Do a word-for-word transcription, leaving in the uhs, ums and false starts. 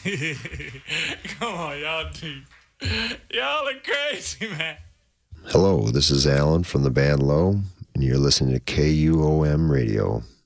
Come on, y'all do. Y'all are crazy, man. Hello, this is Alan from the band Low, and you're listening to K U O M Radio.